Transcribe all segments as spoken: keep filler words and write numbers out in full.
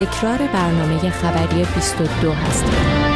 تکرار برنامه خبری بیست و دو هستید.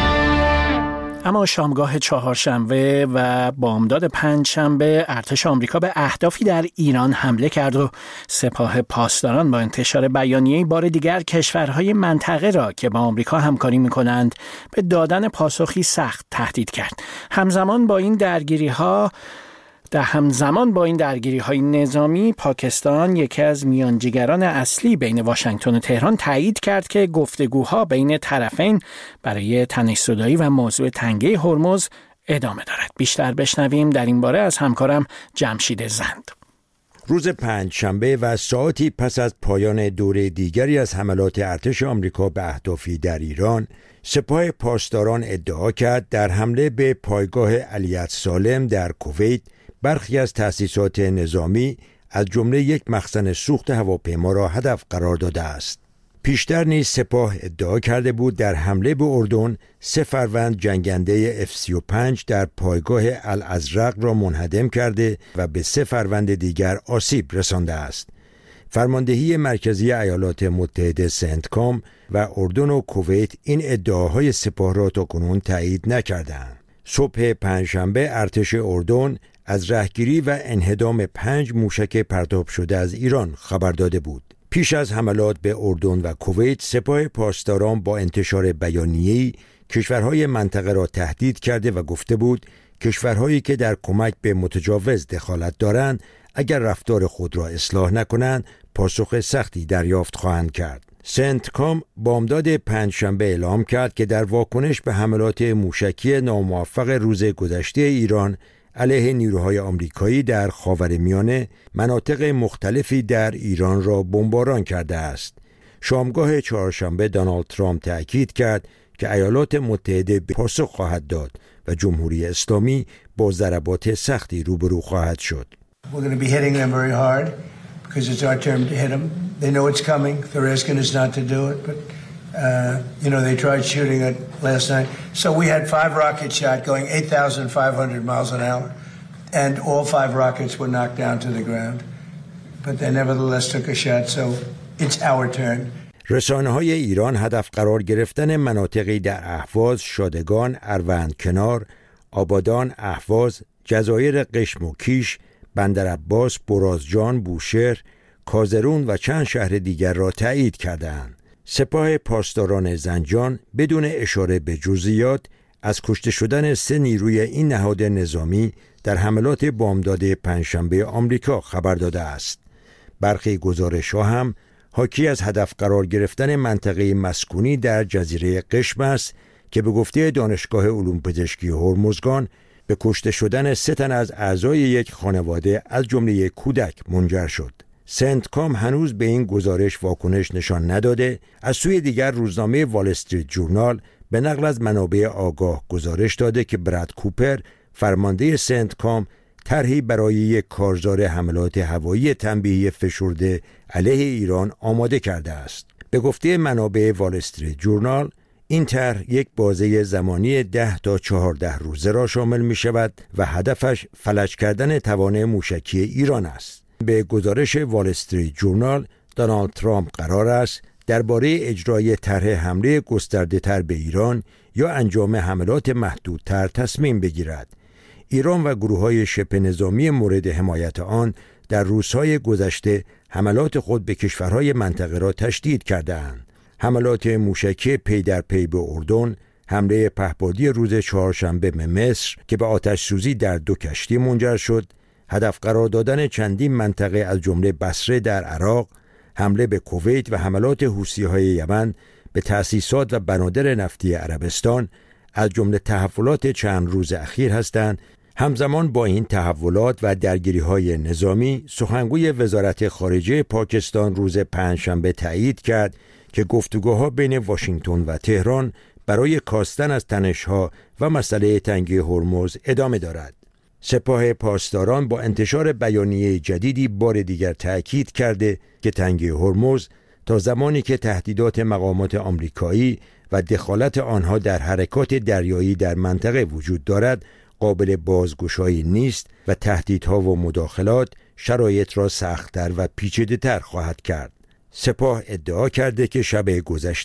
اما شامگاه چهارشنبه و بامداد پنجشنبه ارتش آمریکا به اهدافی در ایران حمله کرد و سپاه پاسداران با انتشار بیانیه‌ای بار دیگر کشورهای منطقه را که با آمریکا همکاری می‌کنند به دادن پاسخی سخت تهدید کرد. همزمان با این درگیری‌ها در همزمان با این درگیری‌های نظامی، پاکستان یکی از میانجیگران اصلی بین واشنگتن و تهران تایید کرد که گفتگوها بین طرفین برای تنش‌زدایی و موضوع تنگه هرمز ادامه دارد. بیشتر بشنویم در این باره از همکارم جمشید زند. روز پنجشنبه و ساعتی پس از پایان دوره دیگری از حملات ارتش آمریکا به اهدافی در ایران، سپاه پاسداران ادعا کرد در حمله به پایگاه علیت سالم در کویت برخی از تأسیسات نظامی از جمله یک مخزن سوخت هواپیما را هدف قرار داده است. پیشتر نیز سپاه ادعا کرده بود در حمله به اردن سه فروند جنگنده اف سی و پنج در پایگاه الازرق را منهدم کرده و به سه فروند دیگر آسیب رسانده است. فرماندهی مرکزی ایالات متحده سنتکام و اردن و کویت این ادعاهای سپاه را تاکنون تایید نکردند. صبح پنجشنبه ارتش اردن از رهگیری و انهدام پنج موشک پرتاب شده از ایران خبر داده بود. پیش از حملات به اردن و کویت، سپاه پاسداران با انتشار بیانیه‌ای کشورهای منطقه را تهدید کرده و گفته بود کشورهایی که در کمک به متجاوز دخالت دارند اگر رفتار خود را اصلاح نکنند پاسخ سختی دریافت خواهند کرد. سنتکام بامداد پنجشنبه اعلام کرد که در واکنش به حملات موشکی ناموفق روز گذشته ایران علیه نیروهای آمریکایی در خاورمیانه مناطق مختلفی در ایران را بمباران کرده است. شامگاه چهارشنبه دونالد ترامپ تأکید کرد که ایالات متحده پاسخ خواهد داد و جمهوری اسلامی با ضربات سختی روبرو خواهد شد. We're going to be hitting them very hard because it's our turn to hit them. They know it's coming. They're asking us not to do it, but uh, you know they tried shooting it last night. So we had five rockets shot going eight thousand five hundred miles an hour, and all five rockets were knocked down to the ground. But they nevertheless took a shot. So it's our turn. رسانه‌های ایران هدف قرار گرفتن مناطقی در اهواز، شادگان، اروندکنار، آبادان، اهواز، جزایر قشم و کیش، بندرعباس، برازجان، بوشهر، کازرون و چند شهر دیگر را تایید کردند. سپاه پاسداران زنجان بدون اشاره به جزئیات از کشته شدن سه نیروی این نهاد نظامی در حملات بامداد پنجشنبه آمریکا خبر داده است. برخی گزارش‌ها هم حاکی از هدف قرار گرفتن منطقه مسکونی در جزیره قشم است که به گفته دانشگاه علوم پزشکی هرمزگان به کشته شدن سه تن از اعضای یک خانواده از جمله یک کودک منجر شد. سنتکام هنوز به این گزارش واکنش نشان نداده. از سوی دیگر روزنامه وال استریت جورنال به نقل از منابع آگاه گزارش داده که براد کوپر فرمانده سنتکام طرحی برای یک کارزار حملات هوایی تنبیهی فشرده علیه ایران آماده کرده است. به گفته منابع وال استریت جورنال این طرح یک بازه زمانی ده تا چهارده روزه را شامل می شود و هدفش فلج کردن توان موشکی ایران است. به گزارش وال استریت جورنال دونالد ترامپ قرار است درباره اجرای طرح حمله گسترده تر به ایران یا انجام حملات محدودتر تصمیم بگیرد. ایران و گروه‌های شبه نظامی مورد حمایت آن در روزهای گذشته حملات خود به کشورهای منطقه را تشدید کرده‌اند. حملات موشکی پی در پی به اردن، حمله پهپادی روز چهارشنبه به مصر که به آتش سوزی در دو کشتی منجر شد، هدف قرار دادن چندین منطقه از جمله بصره در عراق، حمله به کویت و حملات حوثی‌های یمن به تأسیسات و بنادر نفتی عربستان از جمله تحولات چند روز اخیر هستند. همزمان با این تحولات و درگیری‌های نظامی، سخنگوی وزارت خارجه پاکستان روز پنجشنبه تایید کرد که گفتگوها بین واشنگتن و تهران برای کاستن از تنش‌ها و مسئله تنگه هرمز ادامه دارد. سپاه پاسداران با انتشار بیانیه جدیدی بار دیگر تأکید کرده که تنگه هرمز تا زمانی که تهدیدات مقامات آمریکایی و دخالت آنها در حرکات دریایی در منطقه وجود دارد قابل بازگشایی نیست و تهدیدها و مداخلات شرایط را سخت‌تر و پیچیده‌تر خواهد کرد. سپاه ادعا کرده که شب گذشته